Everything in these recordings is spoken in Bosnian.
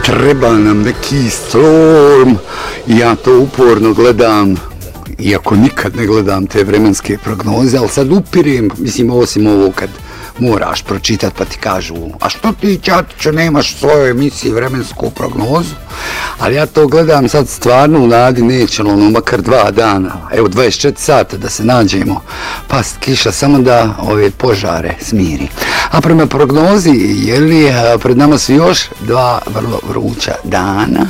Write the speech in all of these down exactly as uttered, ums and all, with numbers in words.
treba nam neki storm i ja to uporno gledam, iako nikad ne gledam te vremenske prognoze, ali sad upirem, mislim, osim ovo kad moraš pročitati pa ti kažu, a što ti, Ćatiću, nemaš u svojoj emisiji vremensku prognozu? Ali ja to gledam sad stvarno u nadi, neće ono makar dva dana, evo dvadeset četiri sata da se nađemo, past kiša samo da ove požare smiri. A prema prognozi, je li, pred nama su još dva vrlo vruća dana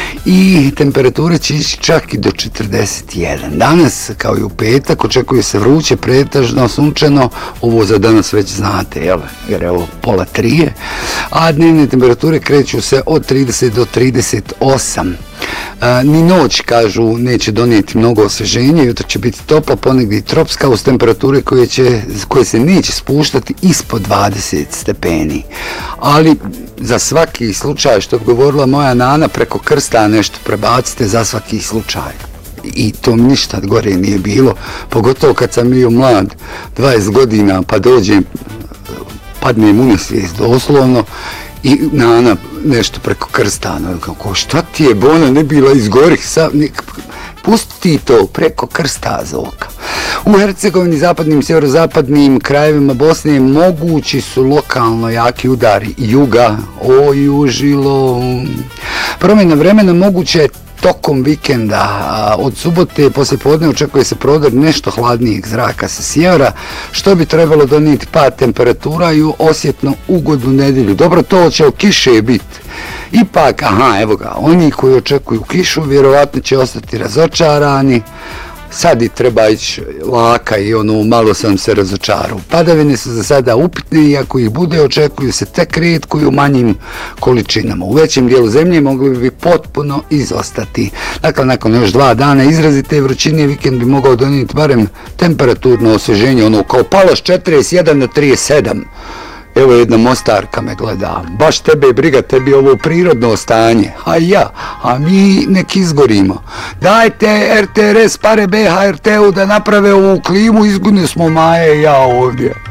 i temperature će ići čak i do četrdeset jedan. Danas, kao i u petak, očekuje se vruće, pretežno, sunčano, ovo za danas već znate, jel? Jer je ovo pola trije, a dnevne temperature kreću se od trideset do trideset osam. A, ni noć, kažu, neće donijeti mnogo osveženja, jutro će biti topla, ponegdje i tropska, uz temperature koje, će, koje se neće spuštati ispod dvadeset stepeni. Ali za svaki slučaj, što je govorila moja nana, preko krsta nešto prebacite za svaki slučaj. I to mi ništa gore nije bilo, pogotovo kad sam bio mlad, dvadeset godina, pa dođem, padnem u nesvijest doslovno, i nana nešto preko krsta, no, kako, šta ti je, Bona, ne bila iz gorih, sa, ne, pusti to preko krsta, Zoka. U Hercegovini, zapadnim, sjeverozapadnim krajevima Bosne mogući su lokalno jaki udari juga, o južilo. Promjena vremena moguće je tokom vikenda. Od subote poslijepodne očekuje se prodor nešto hladnijeg zraka sa sjevera, što bi trebalo donijeti pad temperatura i osjetno ugodnu nedjelju. Dobro, to će o kiše biti. Ipak, aha, evo ga, oni koji očekuju kišu vjerovatno će ostati razočarani. Sad i treba ići laka i ono, malo sam se razočarao. Padavine su za sada upitne i ako ih bude, očekuju se tek rijetko i u manjim količinama. U većem dijelu zemlje mogli bi potpuno izostati. Dakle, nakon još dva dana izrazite vrućine, vikend bi mogao donijeti barem temperaturno osvježenje, ono kao palo s četrdeset jedan na trideset sedam. Evo jedna Mostarka me gleda, baš tebe briga, tebi ovo prirodno stanje, a ja, a mi nek izgorimo. Dajte R T R S pare B H R T-u da naprave ovu klimu, izgune smo Maje i ja ovdje.